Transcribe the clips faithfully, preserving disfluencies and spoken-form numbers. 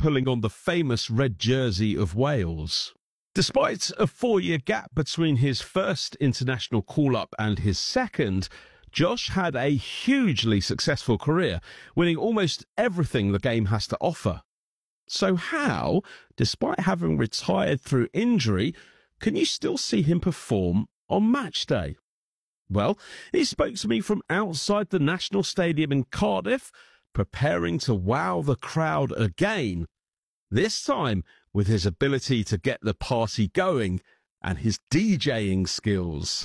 pulling on the famous red jersey of Wales. Despite a four-year gap between his first international call-up and his second, Josh had a hugely successful career, winning almost everything the game has to offer. So how, despite having retired through injury, can you still see him perform on match day? Well, he spoke to me from outside the National Stadium in Cardiff, preparing to wow the crowd again, this time with his ability to get the party going and his DJing skills.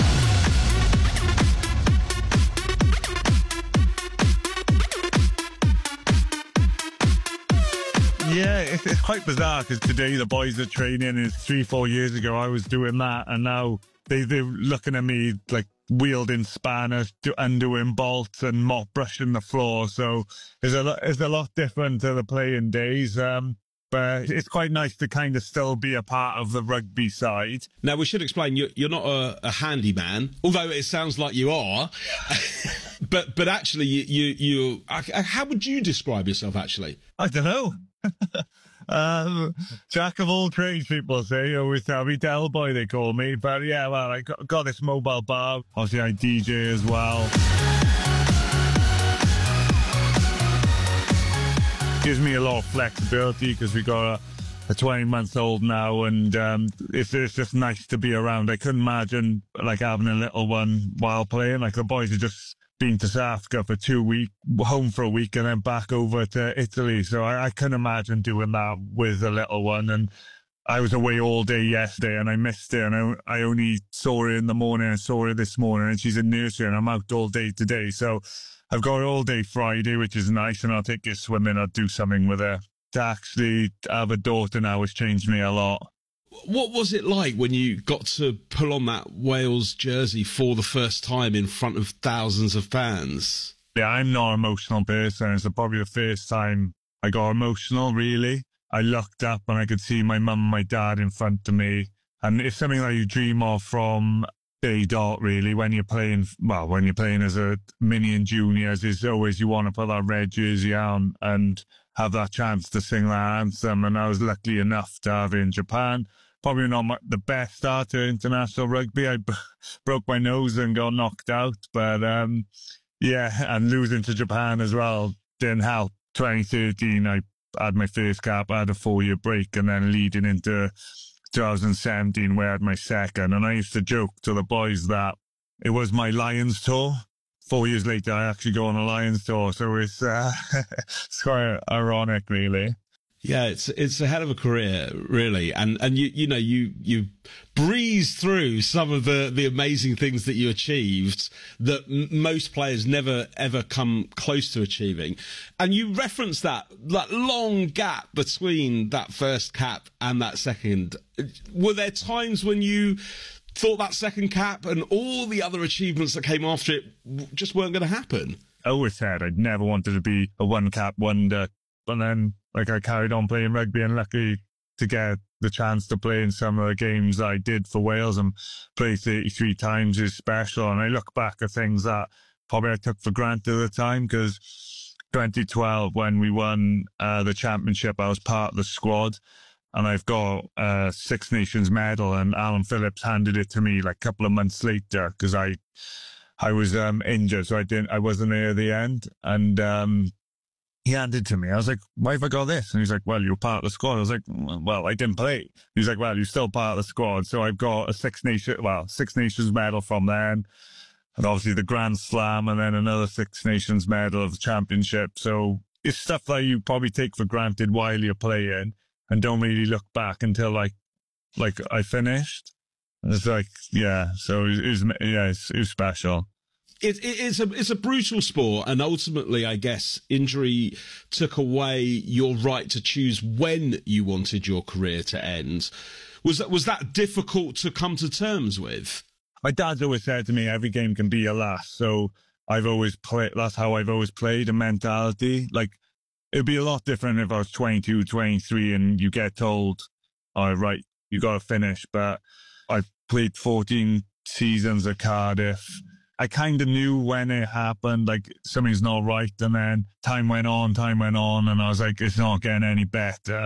Yeah, it's, it's quite bizarre because today the boys are training and three, four years ago I was doing that and now they, they're looking at me like wielding spanners, do, undoing bolts and mop brushing the floor. So it's a, lot, it's a lot different to the playing days. Um, but it's quite nice to kind of still be a part of the rugby side. Now, we should explain, you're, you're not a, a handyman, although it sounds like you are. but but actually, you, you, you, how would you describe yourself, actually? I don't know. um, jack of all trades, people say. Always tell me Del Boy, they call me. But yeah, well, I got, got this mobile bar. Obviously, I D J as well. Gives me a lot of flexibility because we got a, a twenty month old now, and um, it's, it's just nice to be around. I couldn't imagine like having a little one while playing. Like the boys are just been to South Africa for two weeks, home for a week, and then back over to Italy. So I, I couldn't imagine doing that with a little one. And I was away all day yesterday, and I missed it. And I, I only saw her in the morning. I saw her this morning, and she's in nursery, and I'm out all day today. So I've got her all day Friday, which is nice, and I'll take her swimming. I'll do something with her. To actually have a daughter now has changed me a lot. What was it like when you got to pull on that Wales jersey for the first time in front of thousands of fans? Yeah, I'm not an emotional person. It's probably the first time I got emotional, really. I looked up and I could see my mum and my dad in front of me. And it's something that you dream of from day dot, really, when you're playing, well, when you're playing as a mini and juniors, it's always you want to put that red jersey on and have that chance to sing that anthem. And I was lucky enough to have it in Japan. Probably not my, the best start to international rugby. I b- broke my nose and got knocked out. But um, yeah, and losing to Japan as well didn't help. twenty thirteen, I had my first cap. I had a four-year break, and then leading into twenty seventeen, where I had my second. And I used to joke to the boys that it was my Lions tour. Four years later, I actually go on a Lions tour. So it's, uh, it's quite ironic, really. Yeah, it's it's a hell of a career, really, and and you you know you you breeze through some of the the amazing things that you achieved that m- most players never ever come close to achieving, and you reference that that long gap between that first cap and that second. Were there times when you thought that second cap and all the other achievements that came after it just weren't going to happen? I always said I'd never wanted to be a one cap wonder, but then. Like, I carried on playing rugby and lucky to get the chance to play in some of the games that I did for Wales and play thirty-three times is special. And I look back at things that probably I took for granted at the time, because twenty twelve, when we won uh, the championship, I was part of the squad and I've got a Six Nations medal, and Alan Phillips handed it to me like a couple of months later because I, I was um, injured, so I didn't, I wasn't there at the end. And, um, he handed it to me. I was like, why have I got this? And he's like, well, you're part of the squad. I was like, well, I didn't play. He's like, well, you're still part of the squad. So I've got a Six Nation, well, Six Nations medal from then, and obviously the Grand Slam, and then another Six Nations medal of the championship. So it's stuff that you probably take for granted while you're playing and don't really look back until like, like I finished. And it's like, yeah. So it was, yeah, it was special. It, it, it's a it's a brutal sport, and ultimately, I guess, injury took away your right to choose when you wanted your career to end. Was that was that difficult to come to terms with? My dad's always said to me, every game can be your last. So I've always played. That's how I've always played. A mentality. Like, it'd be a lot different if I was twenty-two, twenty-three, and you get told, "All right, you got to finish." But I played fourteen seasons at Cardiff. I kind of knew when it happened, like something's not right. And then time went on, time went on. And I was like, it's not getting any better.